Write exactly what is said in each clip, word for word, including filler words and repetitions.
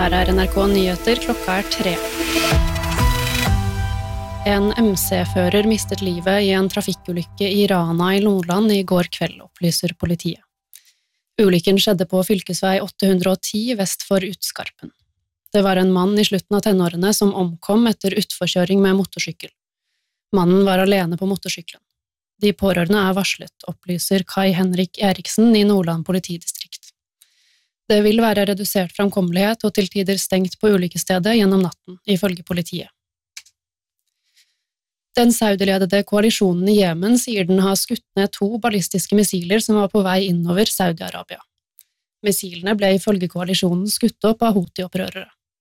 Her er N R K Nyheter, klokka er tre. En M C-fører mistet livet i en trafikkulykke i Rana i Nordland i går kveld, opplyser politiet. Ulykken skjedde på fylkesvei åtte hundre og ti vest for Utskarpen. Det var en mann i slutten av tenårene som omkom etter utforkjøring med motorsykkel. Mannen var alene på motorsykkelen. De pårørende er varslet, opplyser Kai Henrik Eriksen i Nordland politidistrikt. Det vil være redusert framkommelighet og til tider stengt på ulykkesstedet gjennom natten, ifølge politiet. Den saudiledede koalisjonen i Jemen sier den har skutt ned to ballistiske missiler som var på vei innover Saudi-Arabia. Missilene ble ifølge koalisjonen skutt opp av Houthi-opprørere.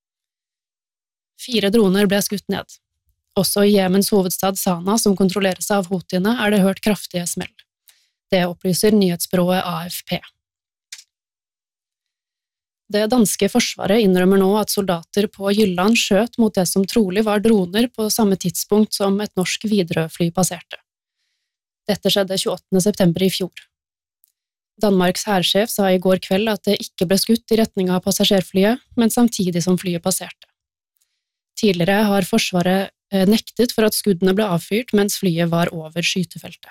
Fire droner ble skutt ned. Også i Jemens hovedstad Sana, som kontrolleres av Houthiene, er det hørt kraftige smell. Det opplyser nyhetsbyrået A F P. Det danske forsvaret innrømmer nå at soldater på Jylland skjøt mot det som trolig var droner på samme tidspunkt som et norsk Widerøe-fly passerte. Dette skjedde tjueåttende september i fjor. Danmarks hærsjef sa i går kveld at det ikke ble skutt i retning av passasjerflyet, men samtidig som flyet passerte. Tidligere har forsvaret nektet for at skuddene ble avfyrt mens flyet var over skytefeltet.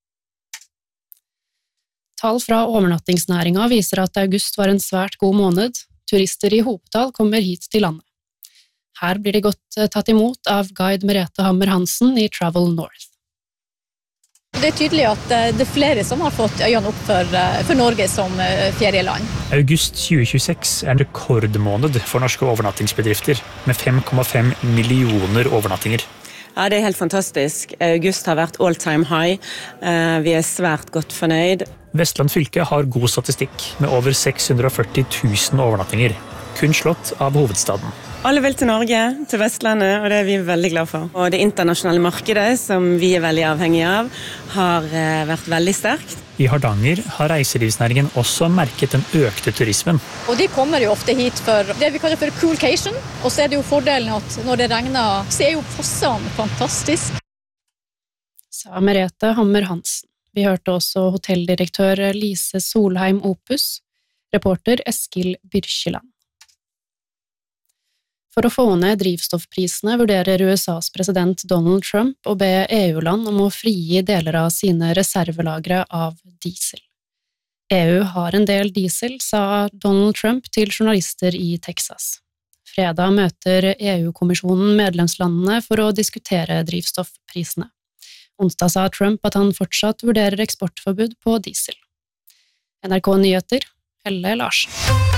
Tall fra overnattingsnæringa viser at august var en svært god måned. Turister i hopetall kommer hit til landet. Her blir de godt tatt imot av guide Merete Hammer Hansen i Travel North. Det er tydelig at det er flere som har fått øynene opp for, for Norge som ferieland. August tjue tjueseks er en rekordmåned for norske overnattingsbedrifter, med fem komma fem millioner overnattinger. Ja, det er helt fantastisk. August har vært all time high. Vi er svært godt fornøyd. Vestland fylke har god statistikk, med over seks hundre og førti tusen overnattinger, kun slått av hovedstaden. Alle vil til Norge, til Vestlandet, og det er vi veldig glad for. Og det internasjonale markedet, som vi er veldig avhengige av, har vært veldig sterkt. I Hardanger har reiselivsnæringen også merket den økte turismen. Og de kommer jo ofte hit for det vi kaller for coolcation, og så er det jo fordelen at når det regner, så er jo fossene fantastisk. Sa Merete Hammer Hansen. Vi hørte også hotelldirektør Lise Solheim Opus, reporter Eskil Byrkjeland. For å få ned drivstoffprisene vurderer U S A's president Donald Trump å be E U-land om å frigi deler av sine reservelagre av diesel. E U har en del diesel, sa Donald Trump til journalister i Texas. Fredag møter E U-kommisjonen medlemslandene for å diskutere drivstoffprisene. Onsdag sa Trump at han fortsatt vurderer eksportforbud på diesel. N R K Nyheter, Helle Larsen.